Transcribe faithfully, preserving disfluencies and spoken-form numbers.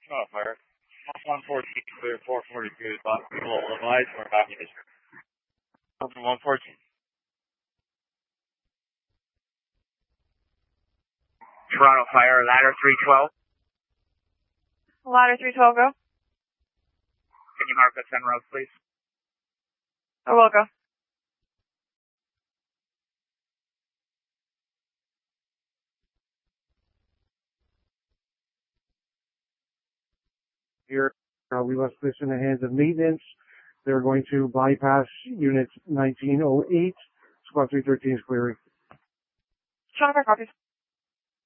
Oh, fire. one fourteen, clear, four forty-two, possible advice or documentation. Open one fourteen. Toronto Fire, ladder three twelve. Ladder three twelve, go. Can you mark us en route, please? I will go. Here, uh, we left this in the hands of maintenance. They're going to bypass unit nineteen oh eight. Squad three thirteen is clearing. Toronto Fire copies.